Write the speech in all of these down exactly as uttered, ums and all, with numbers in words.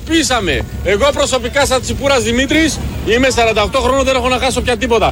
Αποσπίσαμε. Εγώ προσωπικά σαν Τσιπούρας Δημήτρης είμαι σαράντα οκτώ χρόνων, δεν έχω να χάσω πια τίποτα.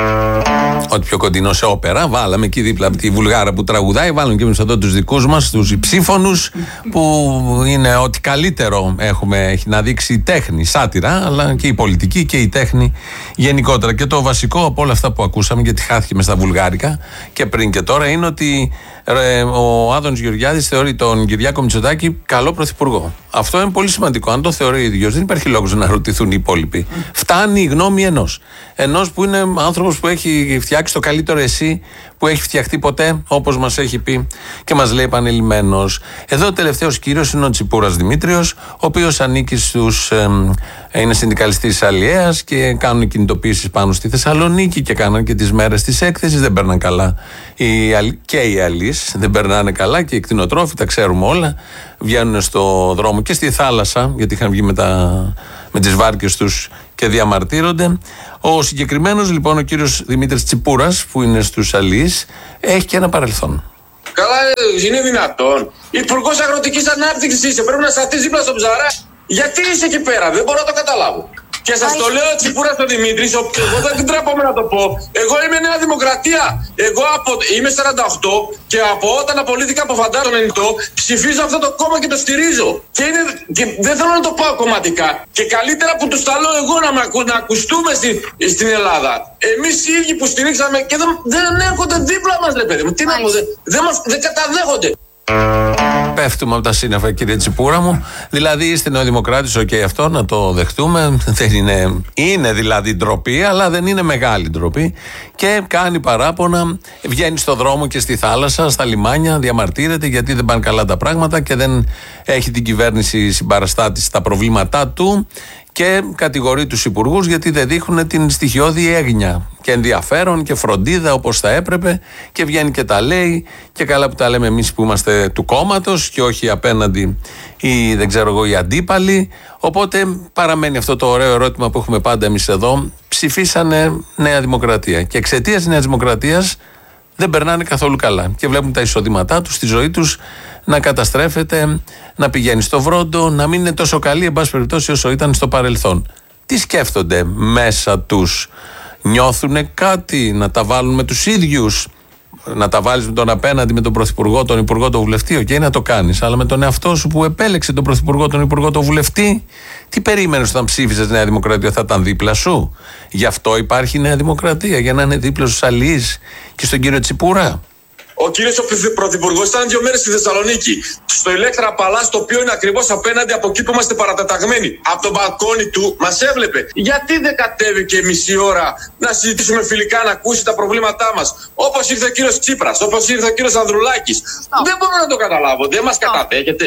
Ό,τι πιο κοντινό σε όπερα, βάλαμε εκεί δίπλα από τη Βουλγάρα που τραγουδάει, βάλουμε και εμείς εδώ τους δικούς μας, τους υψήφωνους, που είναι ό,τι καλύτερο έχουμε, έχει να δείξει η τέχνη, σάτυρα, αλλά και η πολιτική και η τέχνη γενικότερα. Και το βασικό από όλα αυτά που ακούσαμε, γιατί χάθηκε μες στα βουλγάρικα και πριν και τώρα, είναι ότι ρε, ο Άδωνης Γεωργιάδης θεωρεί τον Κυριάκο Μητσοτάκη καλό πρωθυπουργό. Αυτό είναι πολύ σημαντικό. Αν το θεωρεί ο ίδιος, δεν υπάρχει λόγος να ρωτηθούν οι υπόλοιποι. Φτάνει η γνώμη ενός. Ενός που είναι άνθρωπος που έχει φτιάξει το καλύτερο εσύ που έχει φτιαχτεί ποτέ, όπως μας έχει πει και μας λέει επανειλημμένος. Εδώ ο τελευταίος κύριος είναι ο Τσιπούρας Δημήτριος, ο οποίος ανήκει στους. Ε, είναι συνδικαλιστής της Αλιαίας και κάνουν κινητοποίησεις πάνω στη Θεσσαλονίκη και κάναν και τις μέρες της έκθεσης. Δεν παίρναν καλά οι, και οι αλείς, δεν περνάνε καλά και οι κτηνοτρόφοι, τα ξέρουμε όλα. Βγαίνουν στο δρόμο και στη θάλασσα, γιατί είχαν βγει με, τα, με τις βάρκες τους και διαμαρτύρονται. Ο συγκεκριμένος λοιπόν ο κύριος Δημήτρης Τσιπούρας, που είναι στους αλείς, έχει και ένα παρελθόν. Καλά, είναι δυνατόν. Υπουργός Αγροτικής Ανάπτυξης είσαι, πρέπει να σταθείς δίπλα στον Ψαρά. Γιατί είσαι εκεί πέρα, δεν μπορώ να το καταλάβω. Και σας το λέω Τσιπούρα στον Δημήτρη, εγώ δεν τρέπομαι να το πω. Εγώ είμαι Νέα Δημοκρατία. Εγώ από, είμαι σαράντα οκτώ και από όταν απολύθηκα από Φαντάρο ενενήντα, ψηφίζω αυτό το κόμμα και το στηρίζω. Και, είναι, και δεν θέλω να το πάω κομματικά. Και καλύτερα που τους τα λέω εγώ να, να ακουστούμε στη, στην Ελλάδα. Εμείς οι ίδιοι που στηρίξαμε και δεν, δεν έρχονται δίπλα μας, ρε παιδί μου. Τι να πω, δεν, δεν, μας, δεν καταδέχονται. Πέφτουμε από τα σύννεφα, κύριε Τσιπούρα μου. Δηλαδή είστε νεοδημοκράτης, οκ, okay, αυτό να το δεχτούμε. Δεν είναι, είναι δηλαδή ντροπή, αλλά δεν είναι μεγάλη ντροπή. Και κάνει παράπονα, βγαίνει στο δρόμο και στη θάλασσα, στα λιμάνια, διαμαρτύρεται γιατί δεν πάνε καλά τα πράγματα και δεν έχει την κυβέρνηση συμπαραστάτη στα προβλήματά του. Και κατηγορεί τους υπουργούς γιατί δεν δείχνουν την στοιχειώδη έγνοια και ενδιαφέρον και φροντίδα όπως θα έπρεπε, και βγαίνει και τα λέει, και καλά που τα λέμε εμείς που είμαστε του κόμματος και όχι απέναντι ή δεν ξέρω εγώ οι αντίπαλοι. Οπότε παραμένει αυτό το ωραίο ερώτημα που έχουμε πάντα εμείς εδώ: ψηφίσανε Νέα Δημοκρατία και εξαιτίας Νέας Δημοκρατίας δεν περνάνε καθόλου καλά και βλέπουν τα εισοδήματά τους, τη ζωή τους να καταστρέφεται, να πηγαίνει στο βρόντο, να μην είναι τόσο καλή εν πάση περιπτώσει όσο ήταν στο παρελθόν. Τι σκέφτονται μέσα τους? Νιώθουνε κάτι να τα βάλουν με τους ίδιους? Να τα βάλεις με τον απέναντι, με τον πρωθυπουργό, τον υπουργό, τον βουλευτή, οκ, okay, να το κάνεις, αλλά με τον εαυτό σου που επέλεξε τον πρωθυπουργό, τον υπουργό, τον βουλευτή, τι περίμενες όταν ψήφισες Νέα Δημοκρατία? Θα ήταν δίπλα σου? Γι' αυτό υπάρχει Νέα Δημοκρατία, για να είναι δίπλα στους αλληλείς και στον κύριο Τσιπούρα. Ο κύριος ο πρωθυπουργός ήταν δύο μέρες στη Θεσσαλονίκη, στο Ηλέκτρα Παλάς, το οποίο είναι ακριβώς απέναντι από εκεί που είμαστε παρατεταγμένοι. Από το μπαλκόνι του μας έβλεπε. Γιατί δεν κατέβηκε μισή ώρα να συζητήσουμε φιλικά, να ακούσει τα προβλήματά μας? Όπως ήρθε ο κύριος Τσίπρας, όπως ήρθε ο κύριος Ανδρουλάκης. Δεν μπορώ να το καταλάβω. Δεν μας καταδέχεται.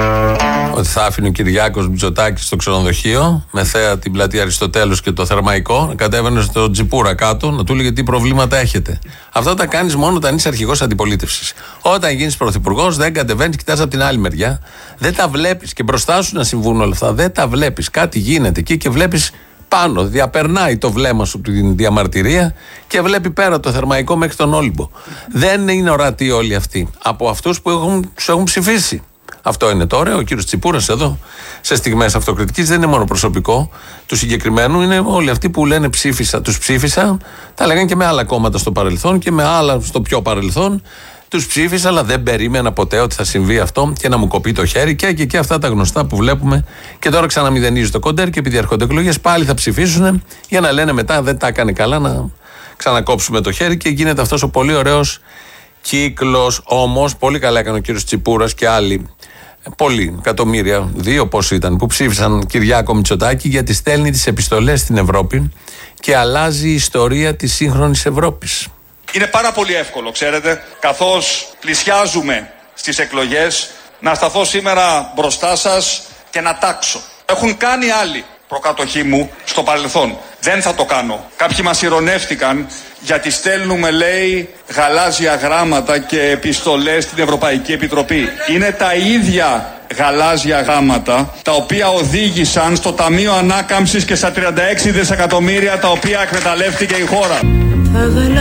Ότι θα άφηνε ο Κυριάκος Μητσοτάκης στο ξενοδοχείο με θέα την πλατεία Αριστοτέλους και το Θερμαϊκό, να κατέβαινε στο Τσιπούρα κάτω να του έλεγε τι προβλήματα έχετε. Αυτά τα κάνεις μόνο όταν είσαι αρχηγός αντιπολίτευσης. Όταν γίνεις πρωθυπουργός, δεν κατεβαίνεις, κοιτάς από την άλλη μεριά, δεν τα βλέπεις και μπροστά σου να συμβούν όλα αυτά. Δεν τα βλέπεις. Κάτι γίνεται εκεί και βλέπεις πάνω, διαπερνάει το βλέμμα σου την διαμαρτυρία και βλέπει πέρα το Θερμαϊκό μέχρι τον Όλυμπο. Δεν είναι ορατοί όλοι αυτοί από αυτούς που έχουν, τους έχουν ψηφίσει. Αυτό είναι τώρα. Ο κύριος Τσιπούρας εδώ, σε στιγμές αυτοκριτικής, δεν είναι μόνο προσωπικό του συγκεκριμένου, είναι όλοι αυτοί που λένε ψήφισα, τους ψήφισα. Τα λέγανε και με άλλα κόμματα στο παρελθόν και με άλλα στο πιο παρελθόν. Τους ψήφισα, αλλά δεν περίμενα ποτέ ότι θα συμβεί αυτό και να μου κοπεί το χέρι. Και, και, και αυτά τα γνωστά που βλέπουμε. Και τώρα ξαναμηδενίζει το κοντέρ και επειδή έρχονται εκλογές πάλι θα ψηφίσουν για να λένε μετά δεν τα έκανε καλά, να ξανακόψουμε το χέρι και γίνεται αυτός ο πολύ ωραίος κύκλος. Όμως, πολύ καλά έκανε ο κύριος Τσιπούρας και άλλοι. Πολλοί, εκατομμύρια, δύο πώς ήταν, που ψήφισαν Κυριάκο Μητσοτάκη, γιατί στέλνει τις επιστολές στην Ευρώπη και αλλάζει η ιστορία της σύγχρονης Ευρώπης. Είναι πάρα πολύ εύκολο, ξέρετε, καθώς πλησιάζουμε στις εκλογές, να σταθώ σήμερα μπροστά σας και να τάξω. Έχουν κάνει άλλοι προκατοχή μου στο παρελθόν. Δεν θα το κάνω. Κάποιοι μας ειρωνεύτηκαν γιατί στέλνουμε, λέει, γαλάζια γράμματα και επιστολές στην Ευρωπαϊκή Επιτροπή. Είναι τα ίδια γαλάζια γράμματα τα οποία οδήγησαν στο Ταμείο Ανάκαμψης και στα τριάντα έξι δισεκατομμύρια τα οποία εκμεταλλεύτηκε η χώρα.